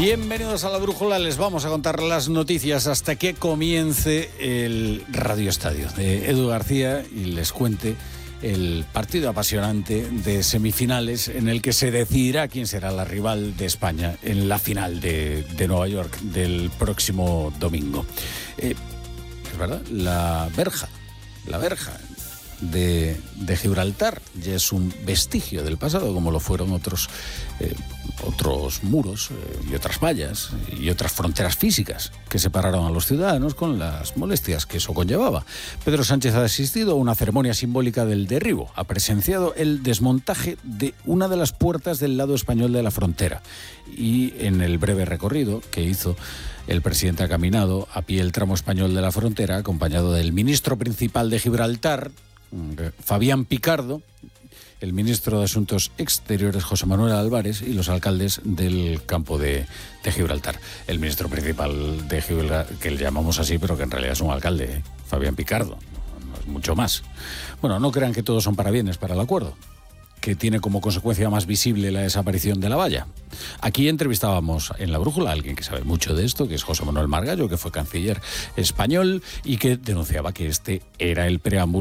Bienvenidos a La Brújula, les vamos a contar las noticias hasta que comience el Radio Estadio de Edu García y les cuente el partido apasionante de semifinales en el que se decidirá quién será la rival de España en la final de Nueva York del próximo domingo. Es verdad, la verja de Gibraltar ya es un vestigio del pasado, como lo fueron otros muros y otras vallas y otras fronteras físicas que separaron a los ciudadanos con las molestias que eso conllevaba. Pedro Sánchez ha asistido a una ceremonia simbólica del derribo, ha presenciado el desmontaje de una de las puertas del lado español de la frontera y en el breve recorrido que hizo el presidente ha caminado a pie el tramo español de la frontera acompañado del ministro principal de Gibraltar, Fabián Picardo, el ministro de Asuntos Exteriores, José Manuel Álvarez, y los alcaldes del campo de Gibraltar. El ministro principal de Gibraltar, que le llamamos así, pero que en realidad es un alcalde, Fabián Picardo, no es mucho más. Bueno, no crean que todos son parabienes para el acuerdo, que tiene como consecuencia más visible la desaparición de la valla. Aquí entrevistábamos en La Brújula a alguien que sabe mucho de esto, que es José Manuel Margallo, que fue canciller español y que denunciaba que este era el preámbulo